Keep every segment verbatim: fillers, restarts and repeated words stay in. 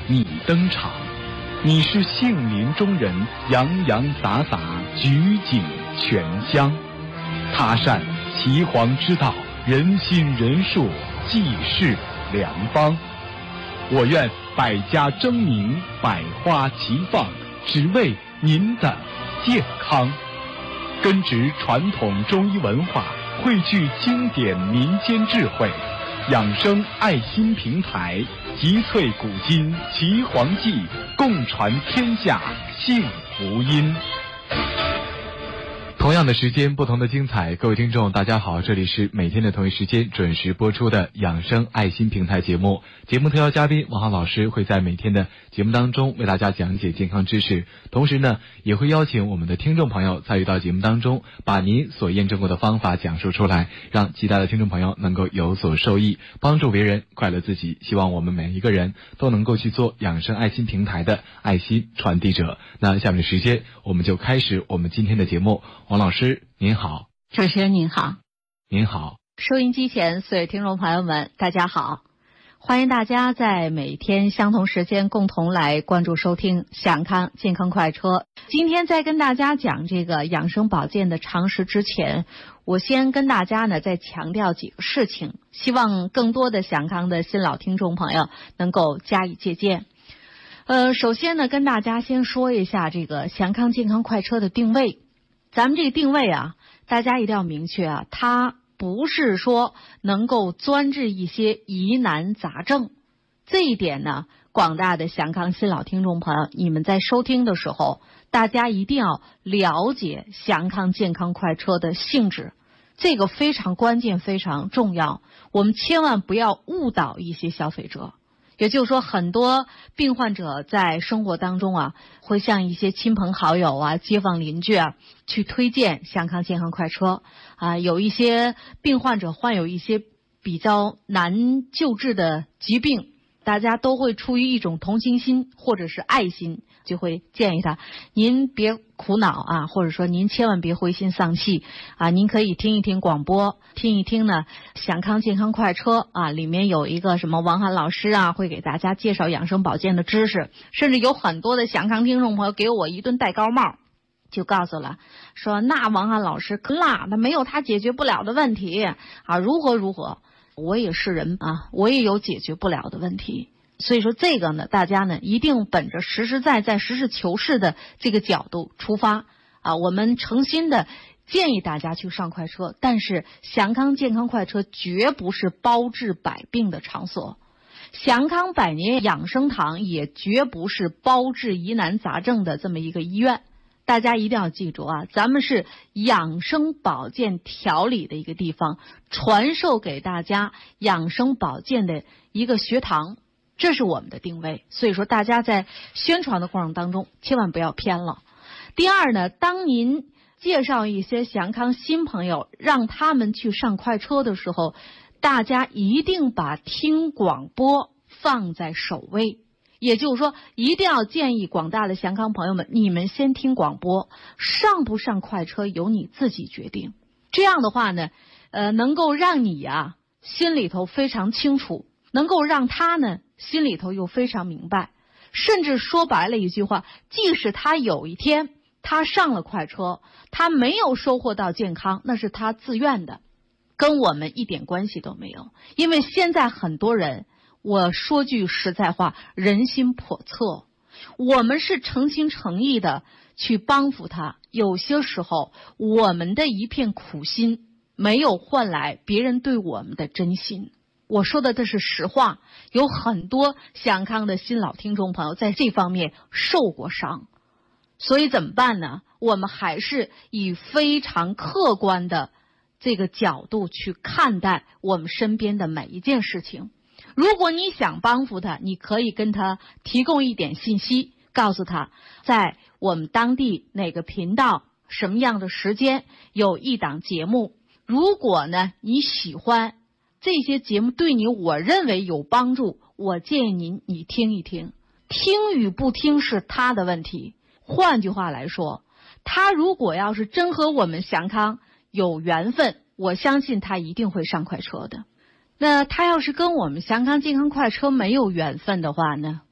你登场。你是杏林中人，洋洋洒洒，举景全香。他善岐黄之道，人心人术，济世良方。我愿百家争鸣，百花齐放，只为您的健康。根植传统中医文化，汇聚经典民间智慧，养生爱心平台，集萃古今岐黄记，共传天下幸福音。同样的时间，不同的精彩。各位听众大家好，这里是每天的同一时间准时播出的养生爱心平台节目。节目特邀嘉宾王浩老师会在每天的节目当中为大家讲解健康知识，同时呢也会邀请我们的听众朋友参与到节目当中，把您所验证过的方法讲述出来，让其他的听众朋友能够有所受益，帮助别人，快乐自己。希望我们每一个人都能够去做养生爱心平台的爱心传递者。那下面的时间我们就开始我们今天的节目。王老师您好。 主持人您好。 您好。 收音机前所有听众朋友们大家好，欢迎大家在每天相同时间共同来关注收听享康健康快车。今天在跟大家讲这个养生保健的常识之前，我先跟大家呢再强调几个事情，希望更多的享康的新老听众朋友能够加以借鉴。呃，首先呢跟大家先说一下这个享康健康快车的定位。咱们这个定位啊，大家一定要明确啊，它不是说能够专治一些疑难杂症。这一点呢，广大的享康新老听众朋友，你们在收听的时候，大家一定要了解享康健康快车的性质，这个非常关键，非常重要。我们千万不要误导一些消费者。也就是说，很多病患者在生活当中啊，会向一些亲朋好友啊、街坊邻居啊去推荐享康健康快车啊。有一些病患者患有一些比较难救治的疾病，大家都会出于一种同情心或者是爱心，就会建议他，您别苦恼啊，或者说您千万别灰心丧气啊，您可以听一听广播，听一听呢享康健康快车啊，里面有一个什么王涵老师啊，会给大家介绍养生保健的知识，甚至有很多的享康听众朋友给我一顿戴高帽，就告诉了说那王涵老师可辣，那没有他解决不了的问题啊，如何如何。我也是人啊，我也有解决不了的问题。所以说这个呢，大家呢一定本着实实在在实事求是的这个角度出发啊，我们诚心的建议大家去上快车，但是享康健康快车绝不是包治百病的场所，享康百年养生堂也绝不是包治疑难杂症的这么一个医院。大家一定要记住啊，咱们是养生保健调理的一个地方，传授给大家养生保健的一个学堂，这是我们的定位。所以说大家在宣传的过程当中千万不要偏了。第二呢，当您介绍一些享康新朋友让他们去上快车的时候，大家一定把听广播放在首位。也就是说，一定要建议广大的享康朋友们，你们先听广播，上不上快车由你自己决定。这样的话呢，呃，能够让你啊心里头非常清楚，能够让他呢心里头又非常明白。甚至说白了一句话，即使他有一天他上了快车，他没有收获到健康，那是他自愿的，跟我们一点关系都没有。因为现在很多人，我说句实在话，人心叵测，我们是诚心诚意的去帮扶他，有些时候我们的一片苦心没有换来别人对我们的真心。我说的这是实话，有很多享康的新老听众朋友在这方面受过伤，所以怎么办呢？我们还是以非常客观的这个角度去看待我们身边的每一件事情。如果你想帮扶他，你可以跟他提供一点信息，告诉他在我们当地哪个频道什么样的时间有一档节目，如果呢你喜欢这些节目，对你我认为有帮助，我建议您你听一听，听与不听是他的问题。换句话来说，他如果要是真和我们享康有缘分，我相信他一定会上快车的。那他要是跟我们享康健康快车没有缘分的话呢，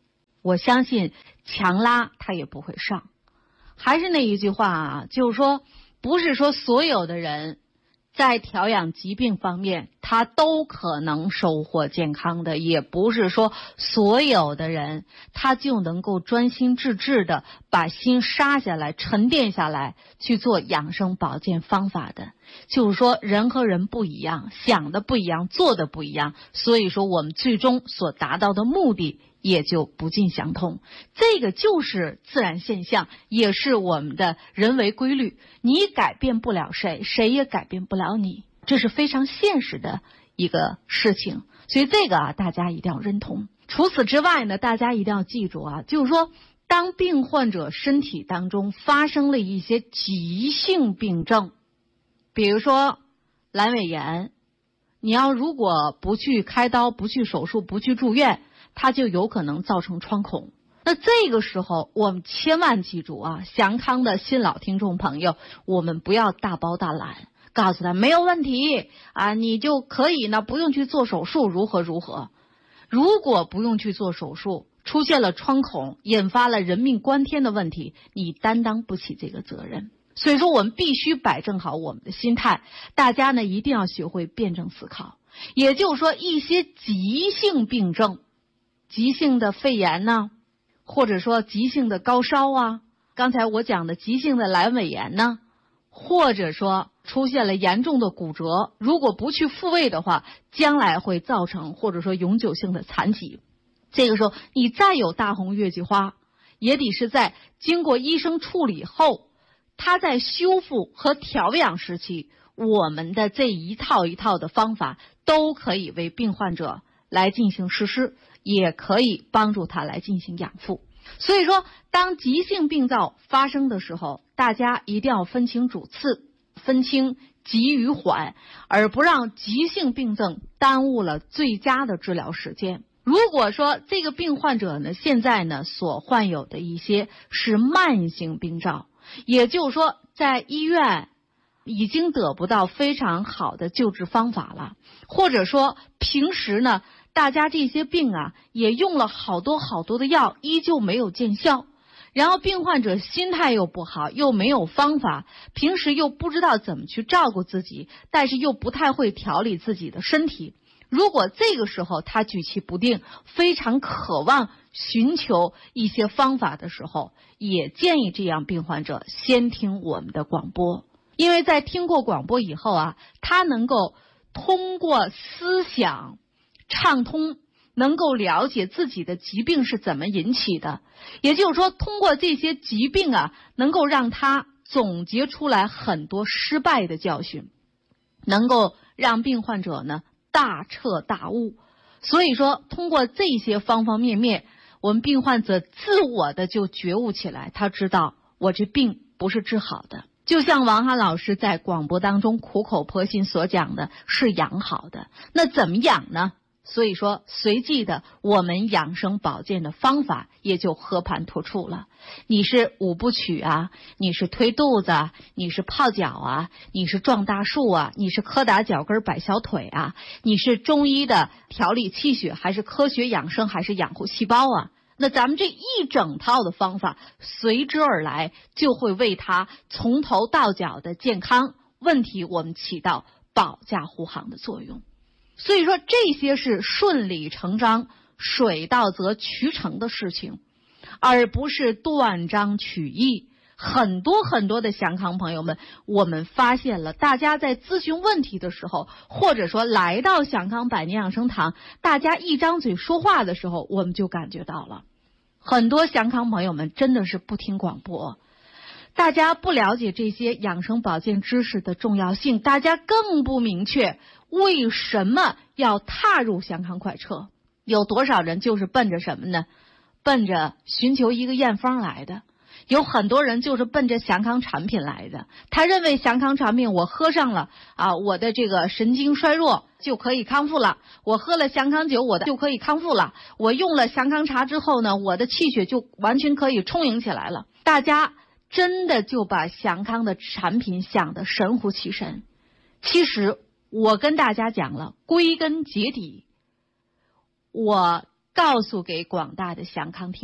我相信强拉它也不会上。还是那一句话啊，就是说不是说所有的人在调养疾病方面他都可能收获健康的，也不是说所有的人他就能够专心致志的把心杀下来沉淀下来去做养生保健方法的。就是说人和人不一样，想的不一样，做的不一样，所以说我们最终所达到的目的也就不尽相同。这个就是自然现象，也是我们的人为规律，你改变不了谁，谁也改变不了你，这是非常现实的一个事情。所以这个啊，大家一定要认同。除此之外呢，大家一定要记住啊，就是说当病患者身体当中发生了一些急性病症，比如说阑尾炎，你要如果不去开刀，不去手术，不去住院，它就有可能造成穿孔。那这个时候我们千万记住啊，祥康的新老听众朋友，我们不要大包大揽告诉他没有问题啊，你就可以呢不用去做手术，如何如何。如果不用去做手术，出现了穿孔，引发了人命关天的问题，你担当不起这个责任。所以说我们必须摆正好我们的心态，大家呢一定要学会辩证思考。也就是说一些急性病症，急性的肺炎呢，或者说急性的高烧啊，刚才我讲的急性的阑尾炎呢，或者说出现了严重的骨折，如果不去复位的话，将来会造成或者说永久性的残疾。这个时候你再有大红月季花，也得是在经过医生处理后，它在修复和调养时期，我们的这一套一套的方法都可以为病患者来进行实施，也可以帮助他来进行养护。所以说当急性病灶发生的时候，大家一定要分清主次，分清急与缓，而不让急性病症耽误了最佳的治疗时间。如果说这个病患者呢，现在呢所患有的一些是慢性病灶，也就是说在医院已经得不到非常好的救治方法了，或者说平时呢大家这些病啊也用了好多好多的药，依旧没有见效，然后病患者心态又不好，又没有方法，平时又不知道怎么去照顾自己，但是又不太会调理自己的身体。如果这个时候他举棋不定，非常渴望寻求一些方法的时候，也建议这样病患者先听我们的广播。因为在听过广播以后啊，他能够通过思想畅通，能够了解自己的疾病是怎么引起的，也就是说通过这些疾病啊，能够让他总结出来很多失败的教训，能够让病患者呢大彻大悟。所以说通过这些方方面面，我们病患者自我的就觉悟起来，他知道我这病不是治好的。就像王涵老师在广播当中苦口婆心所讲的，是养好的。那怎么养呢？所以说随即的我们养生保健的方法也就和盘托出了。你是五部曲啊，你是推肚子啊，你是泡脚啊，你是撞大树啊，你是磕打脚跟摆小腿啊，你是中医的调理气血，还是科学养生，还是养护细胞啊，那咱们这一整套的方法随之而来，就会为他从头到脚的健康问题我们起到保驾护航的作用。所以说这些是顺理成章，水到则渠成的事情，而不是断章取义。很多很多的祥康朋友们，我们发现了大家在咨询问题的时候，或者说来到祥康百年养生堂，大家一张嘴说话的时候，我们就感觉到了很多祥康朋友们真的是不听广播，大家不了解这些养生保健知识的重要性，大家更不明确为什么要踏入祥康快车。有多少人就是奔着什么呢？奔着寻求一个验方来的。有很多人就是奔着祥康产品来的，他认为祥康产品我喝上了啊，我的这个神经衰弱就可以康复了，我喝了祥康酒我的就可以康复了，我用了祥康茶之后呢，我的气血就完全可以充盈起来了。大家真的就把祥康的产品想得神乎其神。其实我跟大家讲了，归根结底，我告诉给广大的祥康听